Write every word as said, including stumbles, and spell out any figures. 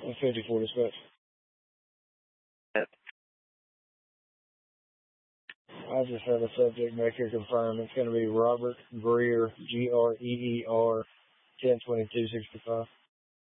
fifty-four dispatch. Yep. I just had a subject back here confirm. It's going to be Robert Greer, G R E E R, ten twenty-two sixty-five.